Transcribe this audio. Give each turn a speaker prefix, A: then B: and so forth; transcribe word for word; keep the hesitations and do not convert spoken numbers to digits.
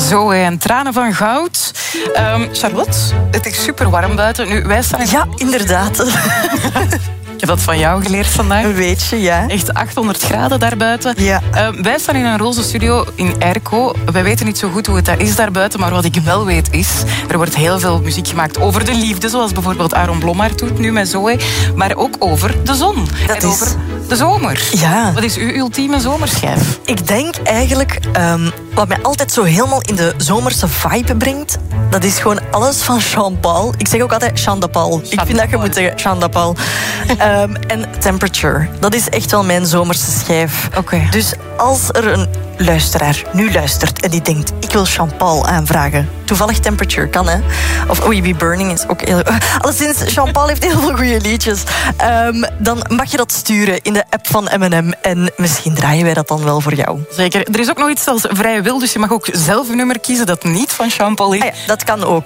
A: Zoe en Tranen van Goud. Um, Charlotte, het is super warm buiten. Nu, wij staan in...
B: Ja, inderdaad.
A: Ik heb dat van jou geleerd vandaag.
B: Een beetje, ja.
A: Echt achthonderd graden daarbuiten.
B: Ja.
A: Uh, wij staan in een roze studio in Airco. Wij weten niet zo goed hoe het daar is daarbuiten, maar wat ik wel weet is... er wordt heel veel muziek gemaakt over de liefde, zoals bijvoorbeeld Aaron Blommaert doet nu met Zoe. Maar ook over de zon.
B: Dat
A: en
B: is...
A: over de zomer.
B: Ja.
A: Wat is uw ultieme zomerschijf?
B: Ik denk eigenlijk... Um, wat mij altijd zo helemaal in de zomerse vibe brengt... dat is gewoon alles van Sean Paul. Ik zeg ook altijd Sean de Paul. Ik vind dat je moet zeggen Sean de Paul. Um, en Temperature. Dat is echt wel mijn zomerse schijf.
A: Okay.
B: Dus als er een luisteraar nu luistert en die denkt... ik wil Sean Paul aanvragen. Toevallig Temperature kan, hè. Of We Be Burning is ook heel... Alleszins, Sean Paul heeft heel veel goede liedjes. Um, dan mag je dat sturen in de app van M en M. En misschien draaien wij dat dan wel voor jou.
A: Zeker. Er is ook nog iets als vrije wil, dus je mag ook zelf een nummer kiezen dat niet van Sean Paul is.
B: Ah ja, dat kan ook.